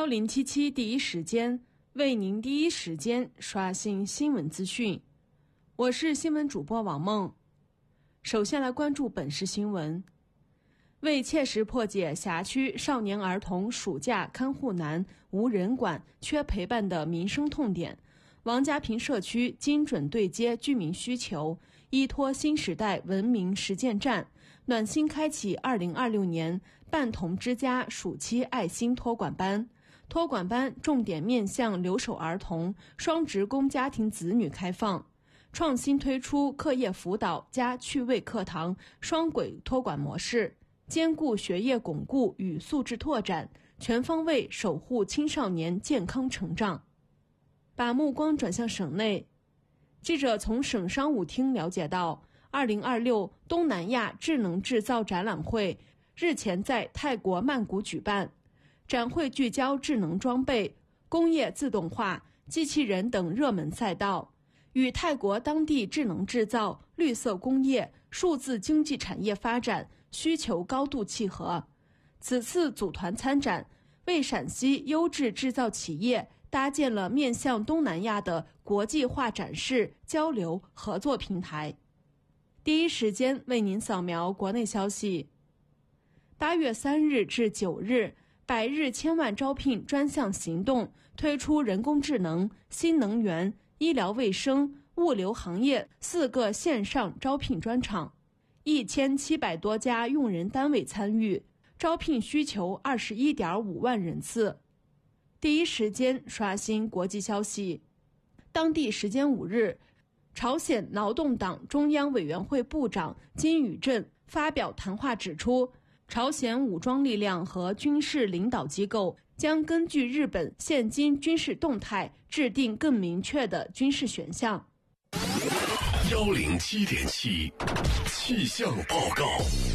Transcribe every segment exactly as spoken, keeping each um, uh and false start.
幺零七七第一时间为您第一时间刷新新闻资讯。我是新闻主播王梦。首先来关注本市新闻。为切实破解辖区少年儿童暑假看护难、无人管、缺陪伴的民生痛点，王家坪社区精准对接居民需求，依托新时代文明实践站，暖心开启二零二六年伴童之家暑期爱心托管班。托管班重点面向留守儿童、双职工家庭子女开放，创新推出课业辅导加趣味课堂双轨托管模式，兼顾学业巩固与素质拓展，全方位守护青少年健康成长。把目光转向省内，记者从省商务厅了解到，二零二六东南亚智能制造展览会日前在泰国曼谷举办。展会聚焦智能装备、工业自动化、机器人等热门赛道，与泰国当地智能制造、绿色工业、数字经济产业发展需求高度契合。此次组团参展，为陕西优质制造企业搭建了面向东南亚的国际化展示、交流、合作平台。第一时间为您扫描国内消息。八月三日至九日，百日千万招聘专项行动推出人工智能、新能源、医疗卫生、物流行业四个线上招聘专场，一千七百多家用人单位参与，招聘需求二十一点五万人次。第一时间刷新国际消息。当地时间五日，朝鲜劳动党中央委员会部长金宇镇发表谈话指出，朝鲜武装力量和军事领导机构将根据日本现今军事动态制定更明确的军事选项。 幺零七点七气象报告。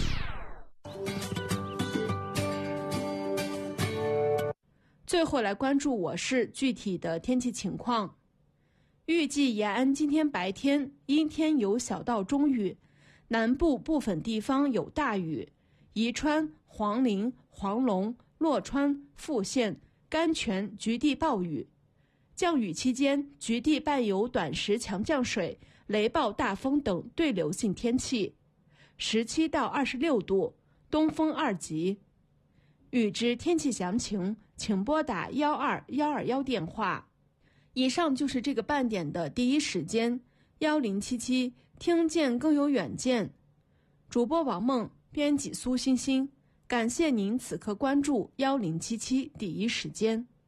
最后来关注我市具体的天气情况。预计延安今天白天阴天有小到中雨，南部部分地方有大雨。宜川、黄陵、黄龙、洛川、富县、甘泉局地暴雨，降雨期间局地伴有短时强降水、雷暴大风等对流性天气，十七到二十六度，东风二级。预知天气详情，请拨打幺二幺二幺电话。以上就是这个半点的第一时间，幺零七七听见更有远见。主播王梦，编辑苏欣欣，感谢您此刻关注幺零七七第一时间。